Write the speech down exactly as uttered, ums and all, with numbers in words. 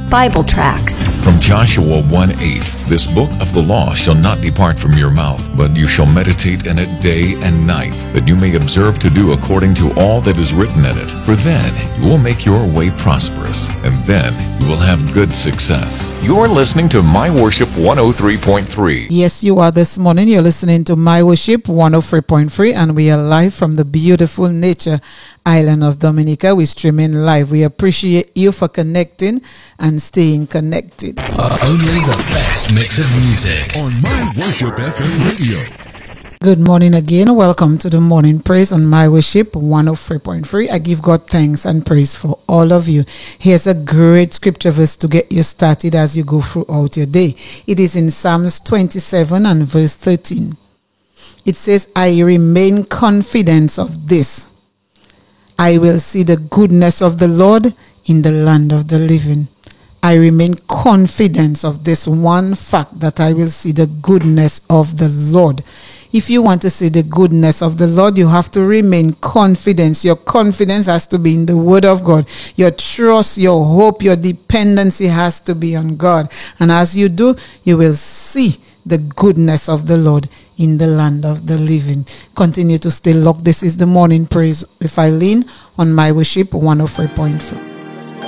Bible tracts. From Joshua one eight, this book of the law shall not depart from your mouth, but you shall meditate in it day and night, that you may observe to do according to all that is written in it. For then you will make your way prosperous, and then you will have good success. You're listening to My Worship one oh three point three. Yes, you are this morning. You're listening to My Worship one oh three point three, and we are live from the beautiful nature island of Dominica. We're streaming live. We appreciate you for connecting and staying connected. Uh, only the best mix of music on My Worship F M Radio. Good morning again. Welcome to the morning praise on My Worship one oh three point three. I give God thanks and praise for all of you. Here's a great scripture verse to get you started as you go throughout your day. It is in Psalms twenty-seven and verse thirteen. It says, I remain confident of this. I will see the goodness of the Lord in the land of the living. I remain confident of this one fact, that I will see the goodness of the Lord. If you want to see the goodness of the Lord, you have to remain confident. Your confidence has to be in the word of God. Your trust, your hope, your dependency has to be on God. And as you do, you will see the goodness of the Lord in the land of the living. Continue to stay locked. This is the morning praise with Eileen on My Worship one oh three point four.